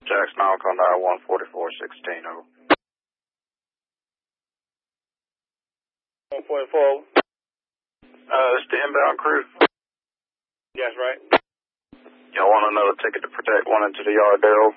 Jackson Alcon, dial 14416. Over. 144. This is the inbound crew. Yes, right. Y'all want another ticket to protect one into the yard, Daryl?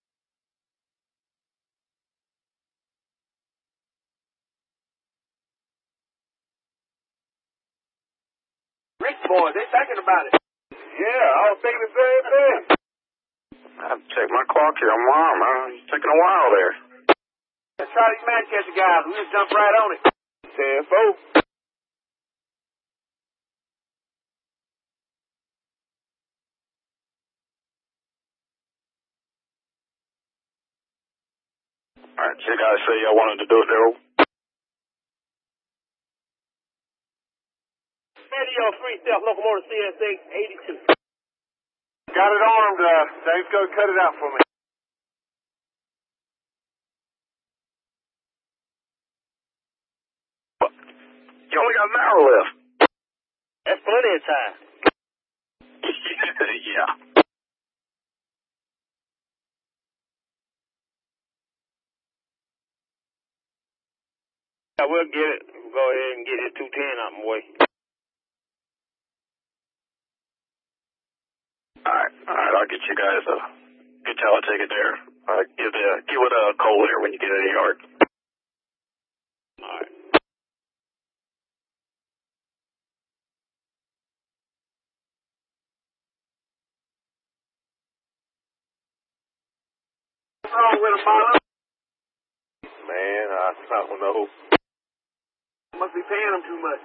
Rich boy, they thinking about it. Yeah, I was thinking the same thing. I have to check my clock here. I'm warm, man. It's taking a while there. Let's try these Manchester guys. We just jump right on it. 10-4. Alright, you guys say y'all wanted to do it, Daryl? Radio 3 Stealth Locomotive CSX 82. Got it armed. Dave's going to cut it out for me. You only got an hour left. That's plenty of time. Yeah. I will get it. Go ahead and get it 210 out my way. Alright, I'll get you guys get y'all a ticket there. Give it a Cole here when you get in the yard. Alright. What's wrong with him, Marlon? Man, I don't know. Must be paying him too much.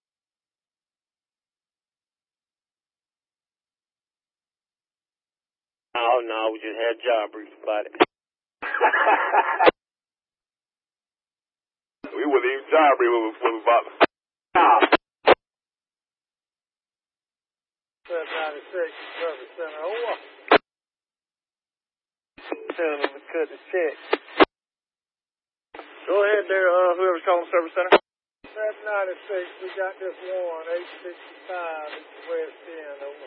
Oh, no, we just had a job brief about it. We wouldn't even job brief when we bought it. Oh. 796, service center, over. Tell them to cut the check. Go ahead there, whoever's calling service center. 796, we got this one, 865, it's West End, over.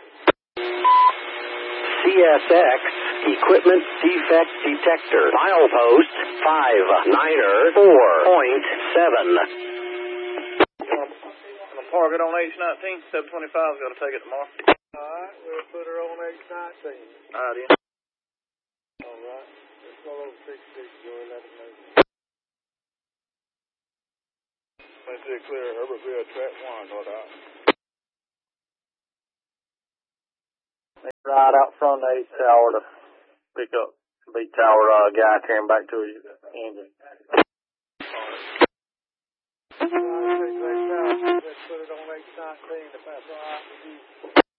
CSX Equipment Defect Detector. Milepost 594.7. I'm gonna park it on H19. 725's got to take it tomorrow. Alright, we'll put her on H19. Alright, Ian. Alright, let's go over 66, go let them know. Let's see clear Herbertville, track 1, no doubt. Right out front of the 8th tower to pick up B tower guy carrying back to his engine. Let's put it on H19 if that's all right with you.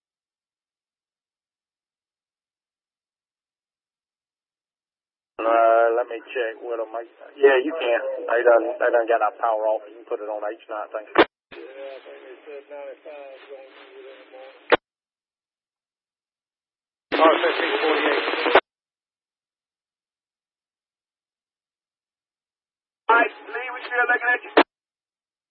Let me check with them. Yeah, you can. They done got our power off. You can put it on H19. Yeah, I think they said 95 is going to use it in the morning. R1548. All right, Lee, we still looking at you.